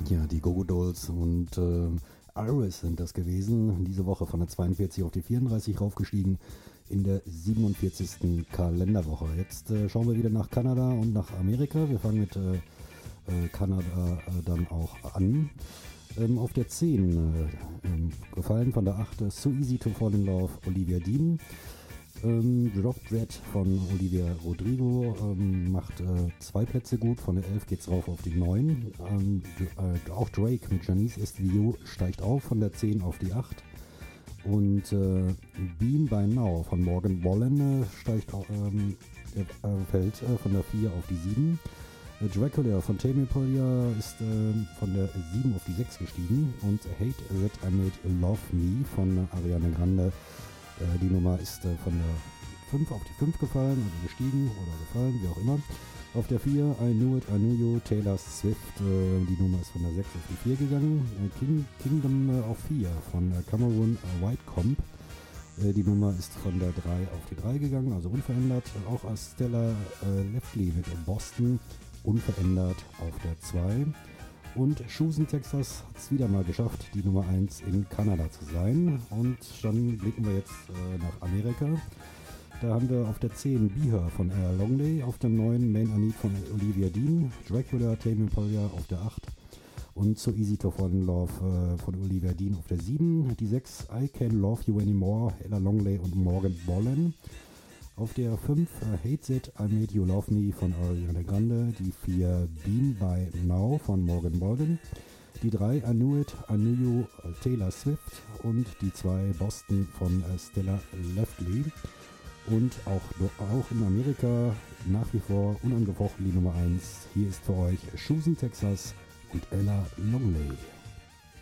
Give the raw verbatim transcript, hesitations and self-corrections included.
Ja, die Go-Go Dolls und äh, Iris sind das gewesen. Diese Woche von der zweiundvierzig auf die vierunddreißig raufgestiegen in der siebenundvierzigsten Kalenderwoche. Jetzt äh, schauen wir wieder nach Kanada und nach Amerika. Wir fangen mit äh, äh, Kanada äh, dann auch an. Ähm, auf der zehn äh, ähm, gefallen von der acht So Easy to Fall in Love, Olivia Dean. Ähm, Drop Dread von Olivia Rodrigo ähm, macht äh, zwei Plätze gut, von der elf geht's rauf auf die neun. Ähm, äh, auch Drake mit Janice Est View steigt auf von der zehn auf die acht. Und äh, Beam by Now von Morgan Wallen äh, steigt auch, ähm, äh, fällt äh, von der vier auf die sieben. Äh, Dracula von Tame Impala ist äh, von der sieben auf die sechs gestiegen. Und Hate That I Made Love Me von Ariana Grande, die Nummer ist äh, von der fünf auf die fünf gefallen, also gestiegen oder gefallen, wie auch immer. Auf der vier I Knew It, I Knew You, Taylor Swift, äh, die Nummer ist von der sechs auf die vier gegangen. Äh, King, Kingdom äh, auf vier von äh, Cameron äh, Whitecomb, äh, die Nummer ist von der drei auf die drei gegangen, also unverändert. Auch Stella äh, Leftley mit Boston, unverändert auf der zwei. Und Shoes in Texas hat es wieder mal geschafft, die Nummer eins in Kanada zu sein. Und dann blicken wir jetzt äh, nach Amerika. Da haben wir auf der zehn Be Her von Ella Longley, auf der neun Main I Need von Olivia Dean, Dracula, Tame Impala auf der acht und So Easy to Fall in Love äh, von Olivia Dean auf der sieben. Die sechs I Can't Love You Anymore, Ella Longley und Morgan Wallen. Auf der fünf uh, Hate That I Made You Love Me von Ariana Grande, die vier Beam by Now von Morgan Wallen, die drei I Knew It, I Knew You, uh, Taylor Swift und die zwei Boston von uh, Stella Leftley. Und auch, auch in Amerika nach wie vor unangefochten die Nummer eins. Hier ist für euch Shoes in Texas und Ella Longley.